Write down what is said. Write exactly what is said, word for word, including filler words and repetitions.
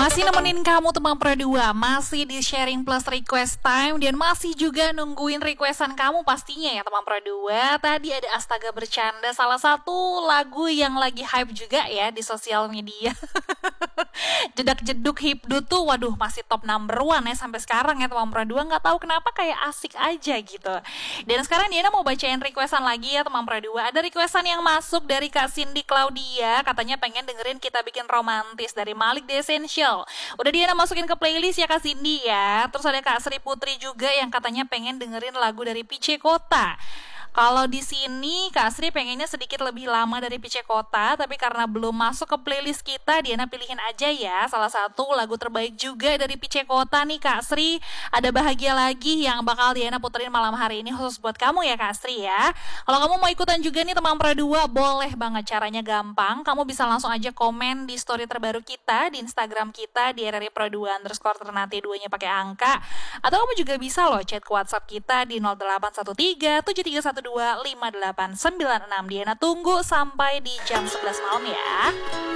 Masih nemenin kamu teman Pro dua, masih di sharing plus request time dan masih juga nungguin requestan kamu pastinya ya teman Pro dua. Tadi ada Astaga Bercanda, salah satu lagu yang lagi hype juga ya di sosial media. Jedak-jeduk hipdut tuh waduh masih top number one ya sampai sekarang ya teman Pro dua, nggak tahu kenapa kayak asik aja gitu. Dan sekarang Diana mau bacain requestan lagi ya teman Pro dua. Ada requestan yang masuk dari Kak Cindy Claudia, katanya pengen dengerin Kita Bikin Romantis dari Malik The Essential. Udah Diana masukin ke playlist ya Kak Cindy ya. Terus ada Kak Sri Putri juga yang katanya pengen dengerin lagu dari Pice Kota. Kalau di sini Kak Sri pengennya sedikit lebih lama dari Pice Kota, tapi karena belum masuk ke playlist kita, Diana pilihin aja ya salah satu lagu terbaik juga dari Pice Kota nih Kak Sri. Ada Bahagia Lagi yang bakal Diana puterin malam hari ini khusus buat kamu ya Kak Sri ya. Kalau kamu mau ikutan juga nih teman Pro dua, boleh banget, caranya gampang. Kamu bisa langsung aja komen di story terbaru kita di Instagram kita di R R I Pro dua underscore Ternate duanya pakai angka. Atau kamu juga bisa loh chat ke WhatsApp kita di nol delapan satu tiga tujuh tiga satu dua lima delapan sembilan enam. Diana tunggu sampai di jam sebelas malam ya.